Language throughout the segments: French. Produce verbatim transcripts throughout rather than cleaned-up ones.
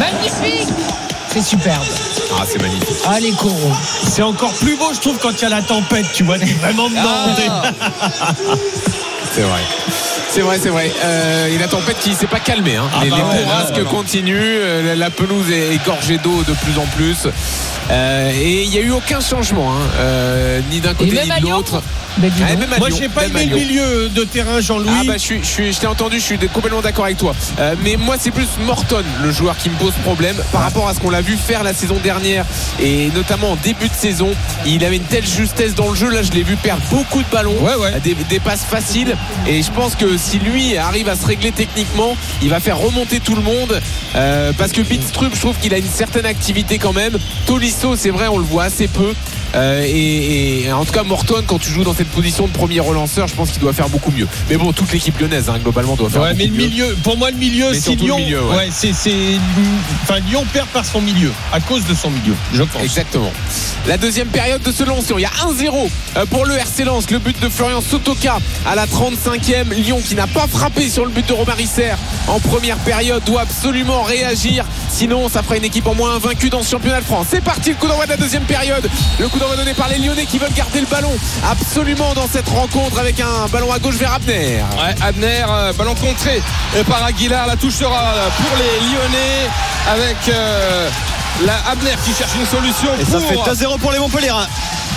Magnifique. C'est superbe. Ah, c'est magnifique. Ah, les coraux. C'est encore plus beau, je trouve, quand il y a la tempête, tu vois, t'es vraiment dedans. Ah. C'est vrai. C'est vrai, c'est vrai. Euh, et la tempête qui ne s'est pas calmée. Hein. Ah les bah les ouais, bourrasques ouais, ouais. continuent. Euh, la pelouse est, est gorgée d'eau de plus en plus. Euh, et il n'y a eu aucun changement, hein. euh, ni d'un côté Et même ni à de Lyon. l'autre. Ben, dis Ah, donc. même à Moi, Lyon, j'ai pas même à aimé le Lyon. milieu de terrain, Jean-Louis. Ah bah je suis, je suis, je t'ai entendu, je suis complètement d'accord avec toi. Euh, mais moi c'est plus Morton, le joueur qui me pose problème par rapport à ce qu'on l'a vu faire la saison dernière et notamment en début de saison. Il avait une telle justesse dans le jeu. Là je l'ai vu perdre beaucoup de ballons, Ouais, ouais. Des, des passes faciles. Et je pense que si lui arrive à se régler techniquement, il va faire remonter tout le monde. Euh, parce que Bidstrup, je trouve qu'il a une certaine activité quand même. Tolisso, c'est vrai, on le voit assez peu. Euh, et, et en tout cas Morton, quand tu joues dans cette position de premier relanceur, je pense qu'il doit faire beaucoup mieux. Mais bon, toute l'équipe lyonnaise hein, globalement doit faire Ouais, beaucoup mais le mieux. milieu, pour moi, le milieu, Mais c'est surtout le Lyon. milieu, ouais. ouais, c'est, c'est, enfin, Lyon perd par son milieu, à cause de son milieu, je pense. Exactement. La deuxième période de ce Lens, il y a un zéro pour le R C Lens. Le but de Florian Sotoka à la trente-cinquième. Lyon qui n'a pas frappé sur le but de Romain Risser en première période doit absolument réagir. Sinon, ça fera une équipe en moins invaincue dans ce championnat de France. C'est parti, le coup d'envoi de la deuxième période. Le coup d'envoi donné par les Lyonnais qui veulent garder le ballon absolument dans cette rencontre avec un ballon à gauche vers Abner. Ouais, Abner, euh, ballon contré euh, par Aguilar. La touche sera euh, pour les Lyonnais avec euh, la Abner qui cherche une solution. Et pour... ça fait deux zéro pour les Montpellierins.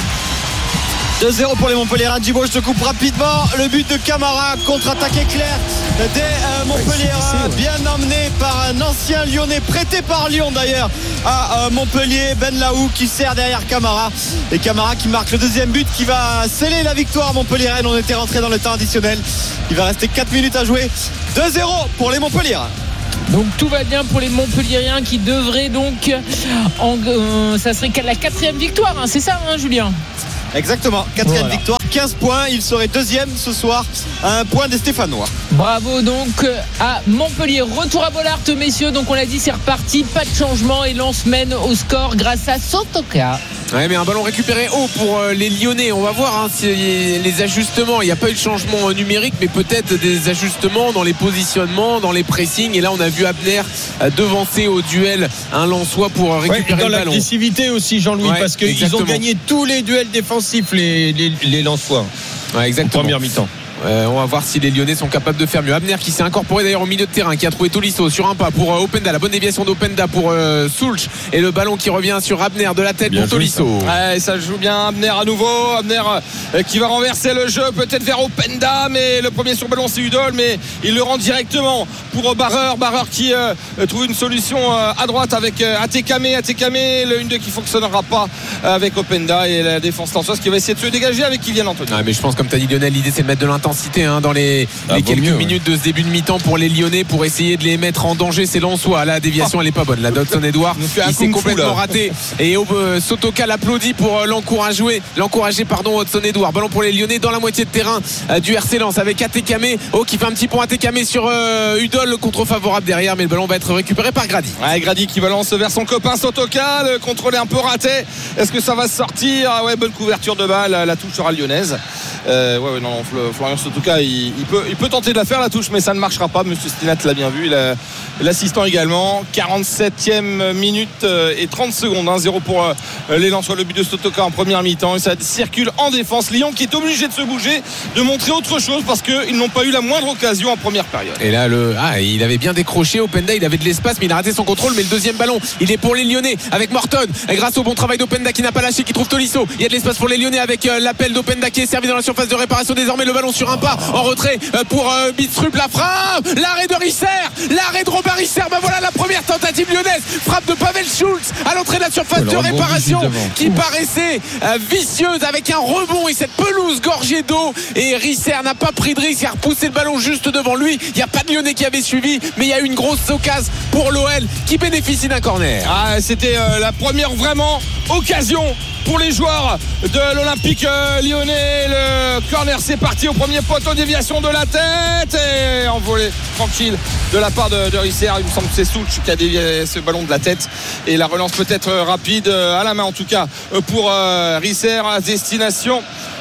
deux zéro pour les Montpellierins. Djibo, je te coupe rapidement. Le but de Camara, contre-attaque éclair des euh, Montpellierins, bien emmené par un ancien Lyonnais, prêté par Lyon d'ailleurs à euh, Montpellier, Ben Laou qui sert derrière Camara. Et Camara qui marque le deuxième but qui va sceller la victoire montpelliéraine. On était rentré dans le temps additionnel. Il va rester quatre minutes à jouer. deux zéro pour les Montpellierins. Donc tout va bien pour les Montpelliérains qui devraient donc en, euh, ça serait la quatrième victoire hein, c'est ça hein, Julien? Exactement, quatrième Voilà. victoire, quinze points. Il serait deuxième ce soir à un point des Stéphanois. Bravo donc à Montpellier. Retour à Bollaert messieurs, donc on l'a dit c'est reparti, pas de changement et Lens mène au score grâce à Sotoka. Ouais, mais un ballon récupéré haut pour euh, les Lyonnais. On va voir hein, si les ajustements. Il n'y a pas eu de changement numérique, mais peut-être des ajustements dans les positionnements, dans les pressings. Et là, on a vu Abner euh, devancer au duel un Lensois pour euh, Ouais, récupérer dans le ballon. l'agressivité aussi, Jean-Louis, Ouais, parce qu'ils exactement. ont gagné tous les duels défensifs, les, les, les Lensois, Ouais, en exactement. première mi-temps. Euh, on va voir si les Lyonnais sont capables de faire mieux. Abner qui s'est incorporé d'ailleurs au milieu de terrain, qui a trouvé Tolisso sur un pas pour euh, Openda, la bonne déviation d'Openda pour euh, Soulch et le ballon qui revient sur Abner de la tête Bien pour joué, Tolisso. Ouais, ça joue bien Abner à nouveau. Abner euh, qui va renverser le jeu peut-être vers Openda, mais le premier sur ballon c'est Udol, mais il le rend directement pour Barreur. Barreur qui euh, trouve une solution euh, à droite avec euh, Atekame. Atekame, le un deux qui fonctionnera pas avec Openda et la défense lensoise qui va essayer de se dégager avec Kylian Anthony. Ah, mais je pense comme tu as dit Lionel, l'idée c'est de mettre de l'intensité hein, dans les, Ah, les vaut quelques mieux, minutes de ce début de mi-temps pour les Lyonnais pour essayer de les mettre en danger. C'est Lensois, la déviation elle est pas bonne. La Dodson Edouard nous fait un il s'est kung fu, complètement là. raté et euh, Sotoka l'applaudit pour euh, l'encourager l'encourager pardon Hudson Edouard. Ballon pour les Lyonnais dans la moitié de terrain euh, du R C Lens avec Atekame oh, qui fait un petit pont Atekame sur euh, Udol, le contre favorable derrière, mais le ballon va être récupéré par Grady. Ouais, Grady qui balance vers son copain Sotoka, le contrôle est un peu raté. Est-ce que ça va sortir? Ah ouais, bonne couverture de balle, la touche sera lyonnaise. Euh, ouais, ouais, non, Florian Sotoka, il, il, peut, il peut tenter de la faire la touche, mais ça ne marchera pas. Monsieur Stinat l'a bien vu, a, l'assistant également. quarante-septième minute et trente secondes, un zéro pour euh, les Lensois. Le but de Sotoka en première mi-temps et ça circule en défense. Lyon qui est obligé de se bouger, de montrer autre chose parce qu'ils n'ont pas eu la moindre occasion en première période. Et là, le, ah, il avait bien décroché. Openda, il avait de l'espace, mais il a raté son contrôle. Mais le deuxième ballon, il est pour les Lyonnais avec Morton. Et grâce au bon travail d'Openda qui n'a pas lâché, qui trouve Tolisso. Il y a de l'espace pour les Lyonnais avec euh, l'appel d'Openda qui est servi dans la surface de réparation. Désormais, le ballon sur un pas en retrait euh, pour euh, Bidstrup. La frappe, l'arrêt de Risser, l'arrêt de Robin Risser. Ben voilà la première tentative lyonnaise. Frappe de Pavel Schulz à l'entrée de la surface oh, de réparation qui Ouf. paraissait euh, vicieuse avec un rebond et cette pelouse gorgée d'eau. Et Risser n'a pas pris de risque, il a repoussé le ballon juste devant lui. Il n'y a pas de Lyonnais qui avait suivi, mais il y a eu une grosse occasion pour l'O L qui bénéficie d'un corner. Ah, c'était euh, la première vraiment occasion pour les joueurs de l'Olympique euh, lyonnais. Le corner, c'est parti au premier poteau, déviation de la tête et envolé tranquille de la part de, de Risser. Il me semble que c'est Soulch qui a dévié ce ballon de la tête et la relance peut-être rapide, euh, à la main en tout cas, pour euh, Risser à destination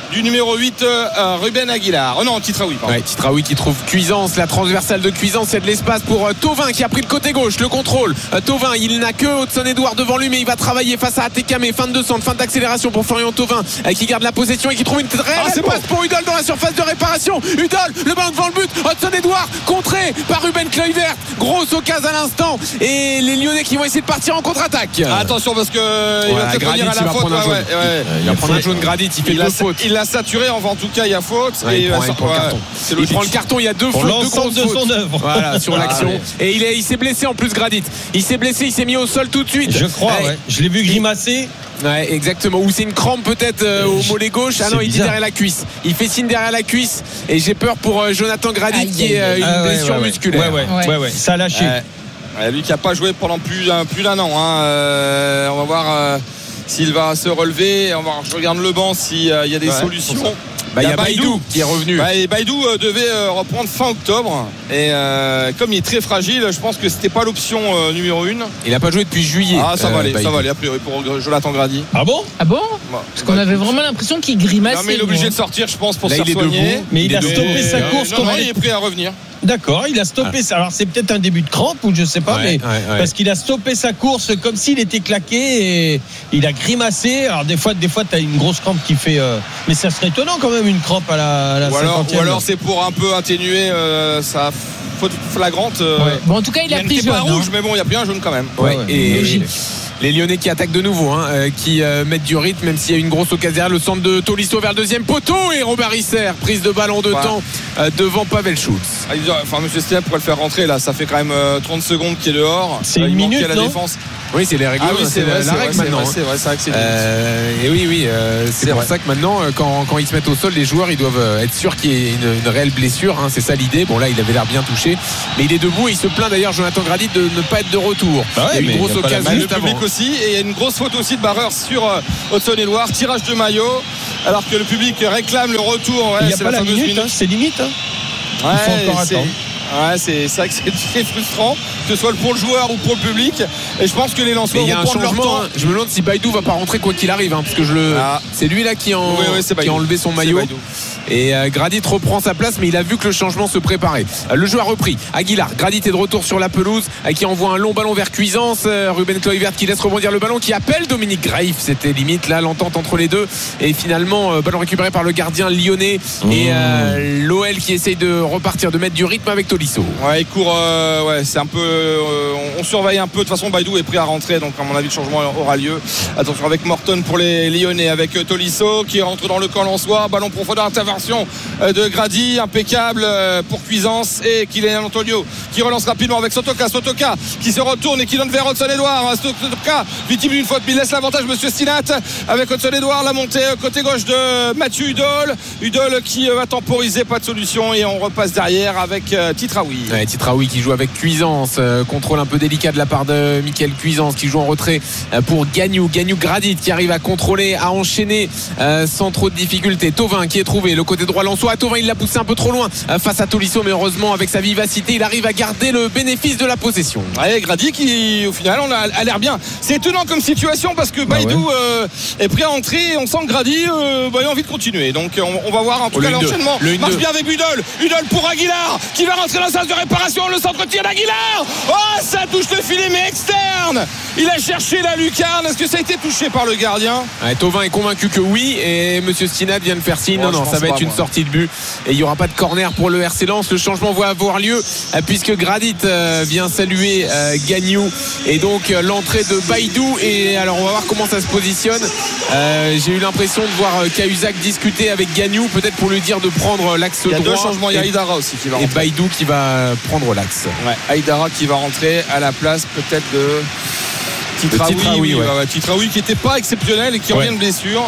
du numéro huit, euh, Ruben Aguilar. Oh non, Titraoui. Ouais, Titraoui qui trouve Cuisance, la transversale de Cuisance, il y a de l'espace pour euh, Thauvin qui a pris le côté gauche, le contrôle. Euh, Thauvin, il n'a que Hudson-Edouard devant lui, mais il va travailler face à Atekame. Fin de descente, fin d'accélération pour Florian Thauvin euh, qui garde la possession et qui trouve une très Ah, belle c'est passe bon. pour Udol dans la surface de réparation. Udol, le ballon devant le but. Hudson-Edouard contré par Ruben Kluivert. Grosse occasion à l'instant et les Lyonnais qui vont essayer de partir en contre-attaque. Ah, attention parce que il Ouais, va peut-être Gradit, revenir à il la va faute. prendre un Ouais, jaune. ouais, ouais. Il va prendre un jaune Gradit, il fait Il deux l'a, fautes. il l'a saturé, enfin en tout cas il y a faute. Ouais, et il prend, va il prend le ouais, carton. c'est Il logique. prend le carton, il y a deux Pour fautes, deux l'ensemble grosses de son fautes. œuvre. Voilà, sur Ah, l'action. ouais. Et il, est, il s'est blessé en plus Gradit. Il s'est blessé, il s'est mis au sol tout de suite. Je crois, Ouais. ouais. Je l'ai vu grimacer. Ouais, exactement. Ou c'est une crampe peut-être euh, au mollet gauche. Ah C'est non, il dit bizarre. derrière la cuisse. Il fait signe derrière la cuisse. Et j'ai peur pour euh, Jonathan Gradit Aïe, qui est aïe, euh, aïe. une Ah, ouais, blessure ouais, ouais. musculaire. Ouais, ouais, Ouais. ouais, ouais. Ça a lâché. Ouais. Ouais, lui qui n'a pas joué pendant plus d'un, plus d'un an. Hein. Euh, on va voir euh, s'il va se relever. On va, je regarde le banc s'il y a des Ouais, solutions. Bah, il y a Baïdou qui est revenu. Bah, et Baïdou euh, devait euh, reprendre fin octobre. Et euh, comme il est très fragile, je pense que c'était pas l'option euh, numéro une. Il n'a pas joué depuis juillet. Ah, ça va euh, aller, ça Baïdou. va aller a priori pour Jonathan Grady. Ah bon? Ah bon? Bah, Parce qu'on avait vraiment l'impression qu'il grimaçait. Non, mais il est obligé moi. de sortir, je pense, pour Là, se il est soigner. debout. Mais il, Il a est debout. stoppé sa Euh, course non, comme non, elle- il est prêt à revenir. D'accord, il a stoppé ça. Alors c'est peut-être un début de crampe ou je sais pas, Ouais, mais ouais, ouais. parce qu'il a stoppé sa course comme s'il était claqué et il a grimacé. Alors des fois, des fois, t'as une grosse crampe qui fait. euh, Mais ça serait étonnant quand même une crampe à la, à la Ou alors, cinquantième. ou alors c'est pour un peu atténuer euh, sa faute flagrante. euh, Ouais. Bon, en tout cas, il a pris n'était pas jaune. rouge, hein. mais bon, il y a pris un jaune quand même. Ouais, Ouais, ouais. et Logique. les Lyonnais qui attaquent de nouveau, hein, euh, qui euh, mettent du rythme, même s'il y a une grosse occasion derrière. Le centre de Tolisso vers le deuxième poteau et Robert Isser, prise de balle en deux Ouais. temps euh, devant Pavel Schulz. Ah, il dit, enfin, Monsieur Stien pourrait le faire rentrer là. Ça fait quand même euh, trente secondes qu'il est dehors. C'est Euh, il une manquait minute, la non défense. Oui, c'est les règles. Ah oui, c'est vrai, la c'est vrai, règle c'est maintenant. vrai, hein. c'est vrai, c'est vrai que c'est Euh, et oui, oui, euh, c'est C'est pour vrai. ça que maintenant, euh, quand, quand ils se mettent au sol, les joueurs, ils doivent euh, être sûrs qu'il y ait une, une réelle blessure. Hein, c'est ça l'idée. Bon, là, il avait l'air bien touché, mais il est debout et il se plaint d'ailleurs, Jonathan Grady, de ne pas être de retour. Bah ouais, il y a eu mais une grosse il y a pas la occasion Bah, le juste public avant. aussi, et il y a une grosse faute aussi de Barreur sur euh, Hudson-Edouard, tirage de maillot, alors que le public réclame le retour. Ouais, Il n'y a c'est pas la fameuse minute, hein, c'est limite. Hein. Ouais, Il faut encore c'est- attendre. Ouais, c'est c'est vrai que c'est très frustrant, que ce soit pour le joueur ou pour le public. Et je pense que les Mais lanceurs il y a vont un prendre leur changement. temps. hein. Je me demande si Baïdou va pas rentrer quoi qu'il arrive, hein, parce que je le. Ah. C'est lui là qui, en... Oui, oui, c'est qui Baïdou. a enlevé son C'est maillot. Baïdou. Et euh, Gradit reprend sa place, mais il a vu que le changement se préparait. Euh, le jeu a repris. Aguilar, Gradit est de retour sur la pelouse, euh, qui envoie un long ballon vers Cuisance. Euh, Ruben Kluivert qui laisse rebondir le ballon, qui appelle Dominique Greif. C'était limite là l'entente entre les deux. Et finalement, euh, ballon récupéré par le gardien lyonnais. Et euh, l'O L qui essaye de repartir, de mettre du rythme avec Tolisso. Ouais, il court. euh, ouais, c'est un peu. euh, on, on surveille un peu. De toute façon, Baïdou est prêt à rentrer, donc à mon avis, le changement aura lieu. Attention avec Morton pour les Lyonnais, avec euh, Tolisso qui rentre dans le camp lensois. Ballon profondeur, intervention euh, de Grady, impeccable euh, pour Cuisance et Kylian Antonio qui relance rapidement avec Sotoka. Sotoka qui se retourne et qui donne vers Hudson-Edouard. Sotoka, victime d'une faute, mais il laisse l'avantage, Monsieur Stinat, avec Hudson-Edouard. La montée euh, côté gauche de Mathieu Udol. Udol qui euh, va temporiser, pas de solution, et on repasse derrière avec euh, Titraoui. Ouais, Titraoui qui joue avec Cuisance, euh, contrôle un peu délicat de la part de Mickaël Cuisance qui joue en retrait euh, pour Gagnou. Gagnou Gradit qui arrive à contrôler, à enchaîner euh, sans trop de difficultés. Thauvin qui est trouvé, le côté droit Lensois. Thauvin, il l'a poussé un peu trop loin euh, face à Tolisso, mais heureusement avec sa vivacité, il arrive à garder le bénéfice de la possession. Ouais, Grady qui au final on a, a l'air bien. C'est étonnant comme situation parce que Baïdou ouais. euh, est prêt à entrer et on sent que Grady euh, bah, il a envie de continuer. Donc on, on va voir en tout Oh, cas le une deux. l'enchaînement. Le une Marche deux. bien avec Udol. Udol pour Aguilar qui va rentrer dans la salle de réparation. Le centre tir d'Aguilar. Oh, ça touche le filet mais externe. Il a cherché la lucarne. Est-ce que ça a été touché par le gardien? Ouais, Thauvin est convaincu que oui, et Monsieur Stinat vient de faire signe. Oh, non, je non, pense ça va pas, être une moi. sortie de but et il n'y aura pas de corner pour le R C Lens. Le changement va avoir lieu euh, puisque Gradit euh, vient saluer euh, Gagnou et donc euh, l'entrée de Baïdou. Et alors on va voir comment ça se positionne. Euh, J'ai eu l'impression de voir euh, Cahuzac discuter avec Gagnou, peut-être pour lui dire de prendre l'axe Il y a droit. deux changements. Il y a et, Aïdara aussi qui va et rentrer. Baïdou qui va prendre l'axe. Ouais, Aïdara qui va rentrer à la place peut-être de Titraoui, Titraoui, oui, ouais. ouais, ouais, Titraoui qui n'était pas exceptionnel et qui Ouais. revient de blessure.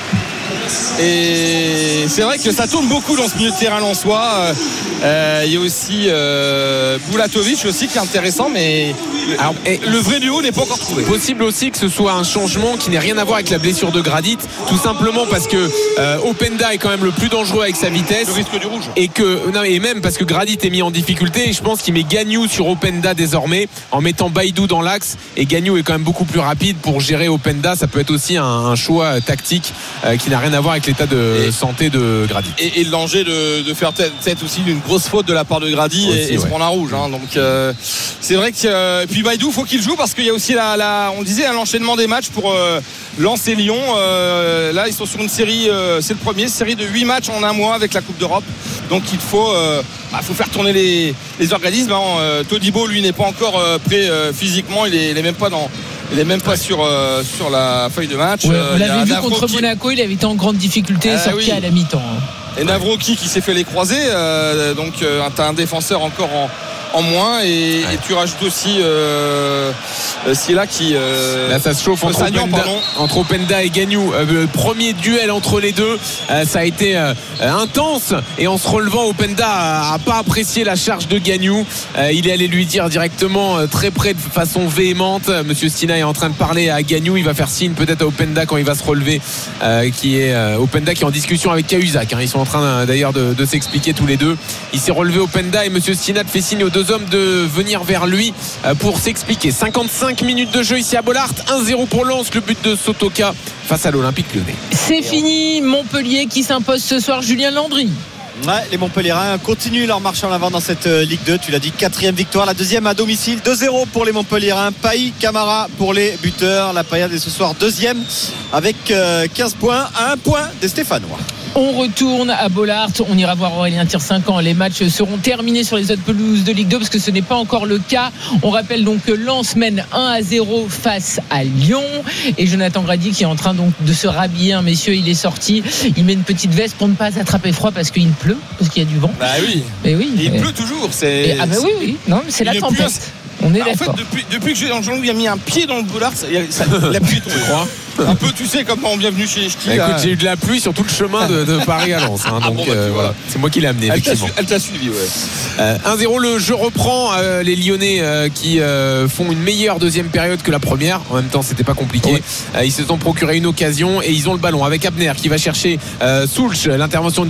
Et c'est vrai que ça tourne beaucoup dans ce milieu de terrain lensois. Euh, euh, il y a aussi euh, Bulatovic aussi qui est intéressant, mais Alors, et le vrai duo n'est pas encore trouvé. Possible aussi que ce soit un changement qui n'ait rien à voir avec la blessure de Gradit, tout simplement parce que euh, Openda est quand même le plus dangereux avec sa vitesse. Le risque du rouge. Et que non, et même parce que Gradit est mis en difficulté, et je pense qu'il met Gagnou sur Openda désormais en mettant Baïdou dans l'axe, et Gagnou est quand même beaucoup plus rapide pour gérer Openda. Ça peut être aussi un, un choix tactique euh, qui n'a rien à voir avec l'état de et, santé de Gradit. Et, et le danger de, de faire peut-être aussi une grosse faute de la part de Grady aussi, et, et ouais. se prendre un rouge. Hein. Donc euh, c'est vrai que euh, et puis Baïdou faut qu'il joue parce qu'il y a aussi la, la on disait un enchaînement des matchs pour euh, Lens et Lyon. Euh, là ils sont sur une série, euh, c'est le premier série de huit matchs en un mois avec la Coupe d'Europe. Donc il faut, euh, bah, faut faire tourner les, les organismes. Hein. Euh, Todibo lui n'est pas encore euh, prêt euh, physiquement, il est, il est même pas dans. Il n'est même pas sur, euh, sur la feuille de match. Ouais, euh, on l'avait vu contre qui... Monaco, il avait été en grande difficulté, ah, sorti oui. à la mi-temps. Et Navroki qui s'est fait les croisés, euh, donc euh, t'as un défenseur encore en, en moins, et, ouais. et tu rajoutes aussi euh, Siela qui euh, là ça se chauffe entre, Sagnan, Openda, entre Openda et Gagnou. Euh, le premier duel entre les deux, euh, ça a été euh, intense, et en se relevant Openda a, a pas apprécié la charge de Gagnou. Euh, il est allé lui dire directement euh, très près de façon véhémente. Monsieur Stina est en train de parler à Gagnou, il va faire signe peut-être à Openda quand il va se relever, euh, qui est euh, Openda qui est en discussion avec Cahuzac, hein. Ils sont en train d'ailleurs de, de s'expliquer tous les deux. Il s'est relevé Openda et Monsieur Stina fait signe aux deux hommes de venir vers lui pour s'expliquer. cinquante-cinq minutes de jeu ici à Bollaert, un zéro pour Lens, le but de Sotoka face à l'Olympique Lyonnais. C'est fini, Montpellier qui s'impose ce soir, Julien Landry. Ouais, les Montpelliérains continuent leur marche en avant dans cette euh, Ligue deux. Tu l'as dit, quatrième victoire, la deuxième à domicile, deux zéro pour les Montpelliérains. Paille, Camara pour les buteurs. La Paillade est ce soir deuxième avec euh, quinze points à un point des Stéphanois. On retourne à Bollaert, on ira voir Aurélien Tircinquant. Les matchs seront terminés sur les autres pelouses de Ligue deux parce que ce n'est pas encore le cas. On rappelle donc que Lens mène un à zéro face à Lyon, et Jonathan Grady qui est en train donc de se rhabiller, hein, messieurs, il est sorti, il met une petite veste pour ne pas attraper froid parce qu'il pleut, parce qu'il y a du vent. Bah oui. Mais oui. Et il mais... pleut toujours. C'est... Et, ah bah oui oui. Non, mais c'est il la tempête. Plus... On est bah, d'accord. En fait, depuis, depuis que Jean-Louis a mis un pied dans le Bollaert, la pluie tombe. Tu crois? Un peu, tu sais, comme en bienvenue chez Ch'ti. Écoute, j'ai eu de la pluie sur tout le chemin de, de Paris à Lens. Hein, donc, ah bon, bah, euh, voilà. C'est moi qui l'ai amené. Elle t'a, su, elle t'a suivi, ouais. Euh, un zéro, le jeu reprend. Euh, les Lyonnais euh, qui euh, font une meilleure deuxième période que la première. En même temps, c'était pas compliqué. Ouais. Euh, ils se sont procuré une occasion et ils ont le ballon avec Abner qui va chercher euh, Soulch. L'intervention